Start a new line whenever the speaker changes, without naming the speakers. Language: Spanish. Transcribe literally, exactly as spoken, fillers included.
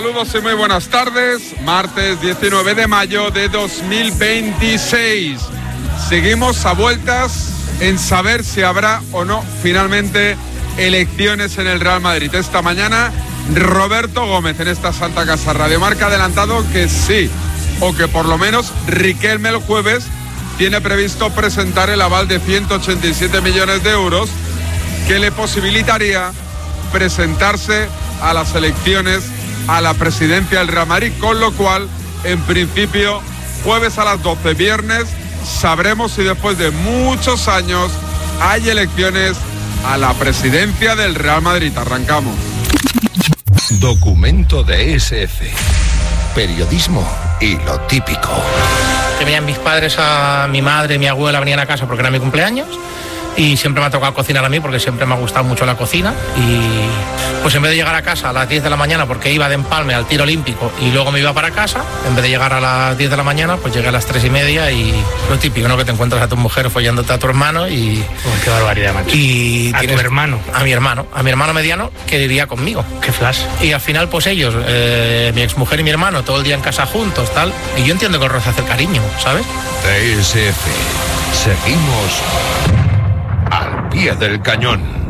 Saludos y muy buenas tardes, martes diecinueve de mayo de dos mil veintiséis. Seguimos a vueltas en saber si habrá o no finalmente elecciones en el Real Madrid. Esta mañana Roberto Gómez en esta Santa Casa Radio Marca ha adelantado que sí, o que por lo menos Riquelme el jueves tiene previsto presentar el aval de ciento ochenta y siete millones de euros que le posibilitaría presentarse a las elecciones a la presidencia del Real Madrid, con lo cual, en principio, jueves a las doce, viernes, sabremos si después de muchos años hay elecciones a la presidencia del Real Madrid. Arrancamos.
Documento de ese efe. Periodismo y lo típico.
Que venían mis padres, a mi madre, mi abuela venían a casa porque era mi cumpleaños. Y siempre me ha tocado cocinar a mí porque siempre me ha gustado mucho la cocina. Y pues en vez de llegar a casa a las diez de la mañana porque iba de empalme al tiro olímpico y luego me iba para casa, en vez de llegar a las diez de la mañana, pues llegué a las tres y media y lo típico, ¿no? Que te encuentras a tu mujer follándote a tu hermano y...
Oh, qué barbaridad, macho.
Y
a
tienes,
tu hermano.
A mi hermano, a mi hermano mediano que iría conmigo.
Qué flash.
Y al final pues ellos, eh, mi exmujer y mi hermano, todo el día en casa juntos, tal. Y yo entiendo que el roce hace el cariño, ¿sabes?
De ese efe. Seguimos al pie del cañón.